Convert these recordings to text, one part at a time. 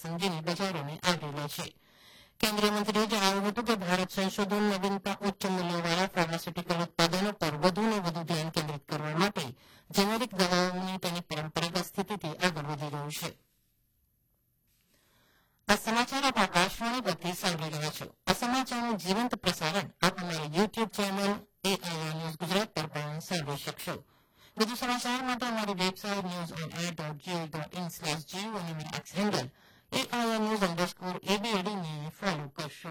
સમજીને બજારોને આવરી લે છે. કેન્દ્રીય મંત્રીએ જણાવ્યું હતું કે ભારત સંશોધન, નવીનતા, ઉચ્ચ મૂલ્યવાળા ફાર્માસ્યુટિકલ ઉત્પાદનો પર વધુને વધુ ધ્યાન કેન્દ્રિત કરવા માટે જેનેરિક દવાઓની તેની પરંપરાગત સ્થિતિથી આગળ વધી રહ્યું છે. આ સમાચાર આપ આકાશવાણી પરથી સાંભળી રહ્યા છો. આ સમાચારનું જીવંત પ્રસારણ આપ અમારી YouTube channel AIR news Gujarat પર પણ સાંભળી શકશો. વધુ સમાચાર માટે અમારી વેબસાઇટ newsonair.gov.in/geo અને અમારી એક્સ હેન્ડલ AIR_news_ABAD ને ફોલો કરશો.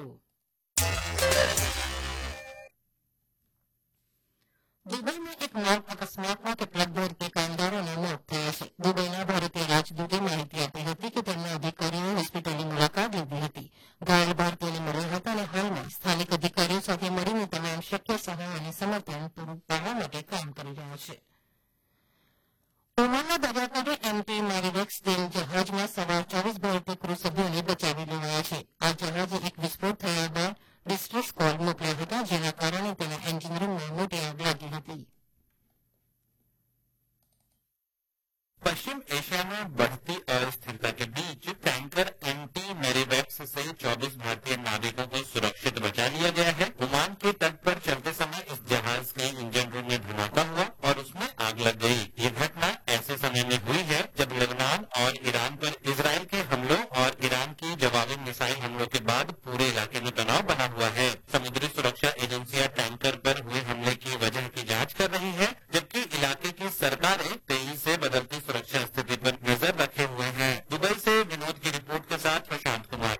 દુબઈમાં એક માર્ગ અકસ્માતમાં કેટલાક ભારતીય કામદારોના મોત થયા છે. દુબઈના ભારતીય રાજદૂતે માહિતી આપી હતી કે તેમના અધિકારીઓએ હોસ્પિટલની મુલાકાત લીધી હતી. ઘાયલ ભારતીયોને મળ્યા હતા અને હાલમાં સ્થાનિક અધિકારીઓ સાથે મળીને તમામ શક્ય સહાય અને સમર્થન પૂરું પાડવા માટે કામ કરી રહ્યા છે. ઓમાનના દરિયાકાંઠે MT મેરીવેક્સ તેલ જહાજમાં સવાર 24 ભારતીય ક્રૂ સભ્યોને બચાવી લેવાયા છે. આ જહાજે એક વિસ્ફોટ થયા બાદ ડિસ્ટ્રેસ કોલ મોકલ્યા હતા, જેના કારણે તેના એન્જિન રૂમમાં મોટી આગ લાગી હતી. पश्चिम एशिया में बढ़ती अस्थिरता के बीच टैंकर MT मेरीवेक्स से 24 भारतीय नाविकों को सुरक्षित बचा लिया गया है. ओमान के तट पर चलते समय इस जहाज के इंजन रूम में धमाका हुआ और उसमें आग लग गई. ये घटना ऐसे समय में हुई है जब लेबनान और ईरान पर इजरायल के हमलों और ईरान की जवाबी मिसाइल हमलों के बाद पूरे इलाके में तनाव बना हुआ है. समुद्री सुरक्षा एजेंसियां टैंकर पर हुए हमले की वजह की जांच कर रही है, जबकि इलाके की सरकारें तेजी से बदलती सुरक्षा स्थिति पर नजर रखे हुए हैं. दुबई से विनोद की रिपोर्ट के साथ प्रशांत कुमार.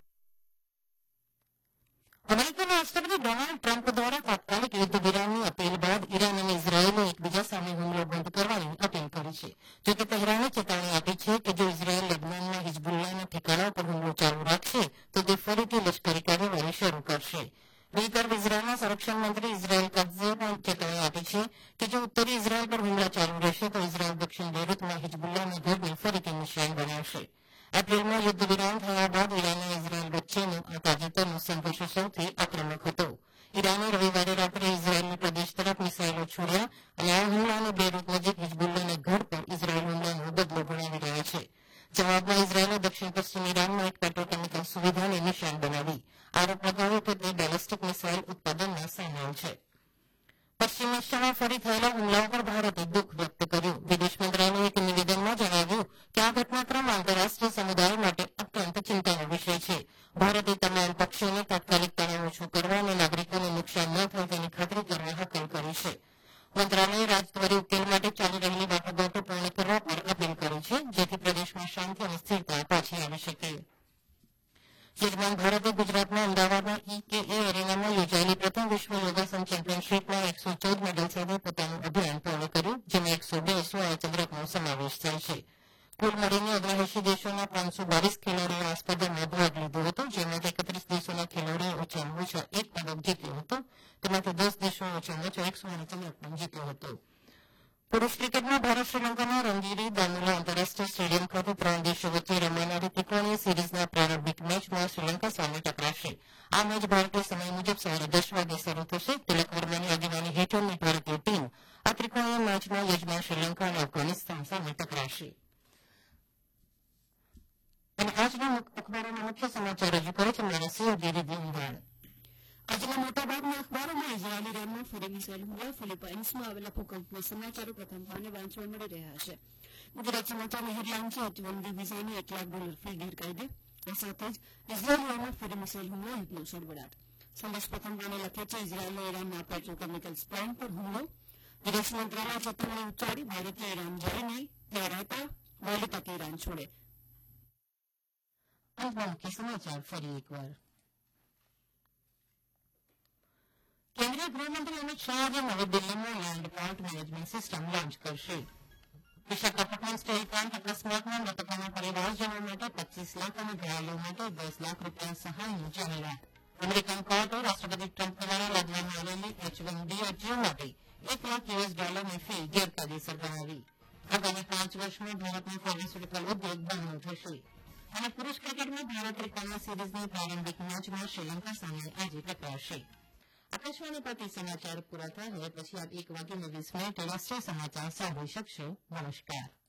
અમેરિકાના રાષ્ટ્રપતિ ડોનાલ્ડ ટ્રમ્પ દ્વારા તાત્કાલિક યુદ્ધ વિરામની અપીલ બાદ ઈરાન અને ઇઝરાયેલે એકબીજા સામે હુમલો બંધ કરવાની અપીલ કરી છે. જોકે તેહરાને ચેતવણી આપી છે કે જો ઇઝરાયેલ લેબનાનના હિઝબુલ્લાના ઠેકાણા પર હુમલો ચાલુ રાખશે તો તે ફરીથી લશ્કરી કાર્યવાહી શરૂ કરશે. બીજી તરફ ઇઝરાયેલના સંરક્ષણ મંત્રી ઇઝરાયેલ કત્ઝે પણ ચેતવણી આપી છે કે જો ઉત્તરી ઇઝરાયેલ પર હુમલા ચાલુ રહેશે તો ઇઝરાયેલ દક્ષિણ બેરૂતમાં હિઝબુલ્લાના ઘરને ફરીથી નિશાન બનાવશે. એપ્રિલમાં યુદ્ધ વિરામ થયા બાદ ઈરાન અને ઇઝરાયેલ વચ્ચેનો આ તાજેતરનો સંઘર્ષ સૌથી આક્રમક હતો. ઈરાને રવિવારે રાત્રે ઇઝરાયેલની પ્રદેશ તરફ મિસાઇલો છોડ્યા અને આ હુમલાને બેરૂત નજીક હિઝબુલ્લાના ઘર પર ઇઝરાયેલ હુમલાનો બદલો ગણાવી રહ્યા છે. જવાબમાં ઇઝરાયેલે દક્ષિણ પશ્ચિમ ઈરાનમાં એક પેટ્રોકેમિકલ સુવિધાને નિશાન બનાવી આરોપ લગાવ્યો કે તે બેલિસ્ટિક મિસાઇલ ઉત્પાદનમાં સામેલ છે. પશ્ચિમ એશિયામાં ફરી થયેલા હુમલાઓ પર ભારતે દુઃખ વ્યક્ત કર્યું. વિદેશ મંત્રાલયે એક નિવેદનમાં જણાવ્યું કે આ ઘટનાક્રમ આંતરરાષ્ટ્રીય સમુદાય માટે અત્યંત ચિંતાનો વિષય છે. ભારતે તમામ પક્ષોને તાત્કાલિક તણાવ ઓછો કરવા અને નાગરિકોને નુકસાન ન થાય તેની ખાતરી કરવા હાકલ કરી છે. મંત્રાલયે રાજદ્વારી ઉકેલ માટે ચાલી રહેલી વાટાઘાટો પૂર્ણ કરવા પર અપીલ કરી છે, જેથી પ્રદેશમાં શાંતિ અને સ્થિરતા પાછી આવી શકે. યજમાન ભારતે ગુજરાતના અમદાવાદના EKA એરેનામાં યોજાયેલી પ્રથમ વિશ્વ યોગાસન ચેમ્પિયનશીપમાં 114 મેડલ સાથે પોતાનું અભિયાન પૂર્ણ કર્યું, જેમાં 102 સુવર્ણચંદ્રકનો સમાવેશ થાય છે. કુલ મળીને 79 દેશોના 522 ખેલાડીઓએ આ સ્પર્ધામાં ભાગ લીધો હતો, જેમાંથી 31 દેશોના ખેલાડીઓએ ઓછામાં ઓછા એક પદક જીત્યો હતો. તેમાંથી 10 દેશોએ ઓછામાં ઓછો એક સુવર્ણચંદ્રક પણ જીત્યો હતો. પુરુષ ક્રિકેટમાં ભારત શ્રીલંકાના રંગીરી દાનુલા આંતરરાષ્ટ્રીય સ્ટેડિયમ ખાતે 3 દેશો વચ્ચે રમાનારી ત્રિકોણીય સિરીઝના પ્રારંભિક મેચમાં શ્રીલંકા સામે ટકરાશે. આ મેચ ભારતીય સમય મુજબ સવારે 10 વાગે શરૂ થશે. તિલક વર્માની આગેવાની હેઠળની ભારતીય ટીમ આ ત્રિકોણીય મેચમાં યજમાન શ્રીલંકા અને અફઘાનિસ્તાન સામે ટકરાશે. અને આજના અખબારોના મુખ્ય સમાચાર રજૂ કરે છે મારા સહયોગી દિનવાળ. આજના મોટાભાગના અખબારોમાં ઇઝરાયેલી ઇરાનમાં ફરી મિસાઇલ હુમલા, ફિલિપાઇન્સમાં આવેલા ભૂકંપના સમાચારો પ્રથમ પાને વાંચવા મળી રહ્યા છે. ગુજરાત સમાચારની હેડલાઇન છે H-1B વિઝાની $1 લાખ ફી ગેરકાયદે. આ સાથે જ ઇઝરાયેલ ઇરાનમાં ફરી મિસાઇલ હુમલો, યુદ્ધનો સળવળાટ. સંદેશ પ્રથમ પાને લખે છે ઇઝરાયેલે ઇરાનના પેટ્રોકેમિકલ્સ પ્લાન્ટ પર હુમલો. વિદેશ મંત્રાલય ચેતવણી ઉચ્ચારી, ભારતે ઇરાન જાય નહીં ત્યાં રહેતા વહેલી તકે ઇરાન છોડે. આજના મુખ્ય સમાચાર ફરી એકવાર. કેન્દ્રીય ગૃહમંત્રી અમિત શાહ આજે નવી દિલ્હીમાં land port management system launch કરશે. વિશાખાપટ્ટનમ સ્ટીલ પ્લાન્ટ અકસ્માતમાં મૃતકોના પરિવારજનો માટે 25 લાખ અને ઘાયલો માટે 10 લાખ રૂપિયા સહાયની જાહેરાત. અમેરિકન કોર્ટે રાષ્ટ્રપતિ ટ્રમ્પ દ્વારા લાદવામાં આવેલી H-1B અરજીઓ માટે $1 લાખ ફી ગેરકાયદેસર ગણાવી. આગામી 5 વર્ષમાં ભારતનો ફાર્માસ્યુટિકલ ઉદ્યોગ બમણો થશે. અને પુરુષ ક્રિકેટમાં ભારત ત્રિકોણીય સિરીઝની પ્રારંભિક મેચમાં શ્રીલંકા સામે આજે ટકરાશે. આકાશવાણી પરથી સમાચાર પૂરા થાય. હવે પછી આપ 1:20 રાષ્ટ્રીય સમાચાર સાંભળી શકશો. નમસ્કાર.